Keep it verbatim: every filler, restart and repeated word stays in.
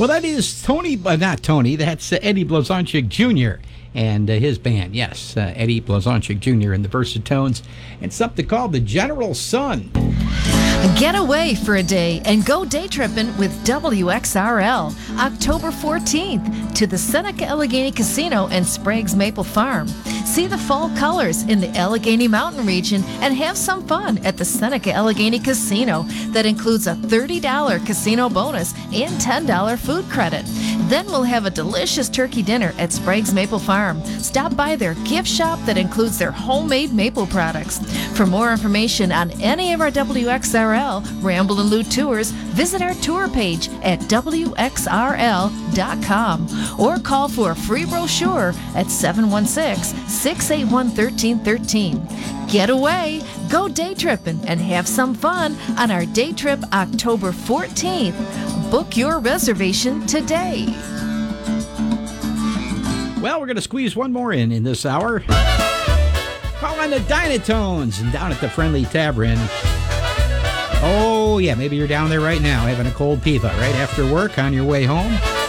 Well, that is Tony, uh, not Tony, that's uh, Eddie Blazonczyk Junior and uh, his band. Yes, uh, Eddie Blazonczyk Junior and the Versatones, and something called the General Sun. Get away for a day and go day tripping with W X R L October fourteenth to the Seneca Allegheny Casino and Sprague's Maple Farm. See the fall colors in the Allegheny Mountain region and have some fun at the Seneca Allegheny Casino. That includes a thirty dollars casino bonus and ten dollars food credit. Then we'll have a delicious turkey dinner at Sprague's Maple Farm. Stop by their gift shop that includes their homemade maple products. For more information on any of our W X R L Ramble and Loot tours, visit our tour page at W X R L dot com or call for a free brochure at seven one six, six eight one, one three one three. Get away, go day tripping, and have some fun on our day trip October fourteenth. Book your reservation today. Well, we're going to squeeze one more in in this hour. Call on the Dynatones and down at the Friendly Tavern. Oh, yeah, maybe you're down there right now having a cold piva right after work on your way home.